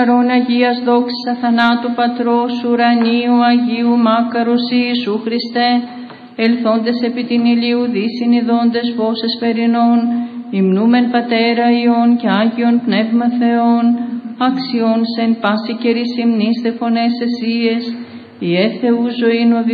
Παρών Αγίας δόξης αθανάτου Πατρός ουρανίου Αγίου Μάκαρος Ιησού Χριστέ, ελθόντες επί την ηλίου δύσιν ειδώντες φως εσπερινών, υμνούμεν Πατέρα Υιόν και Άγιον Πνεύμα Θεόν, αξιών σεν πάση καιρής υμνήστε φωνές εσίες, η Θεού ζωήν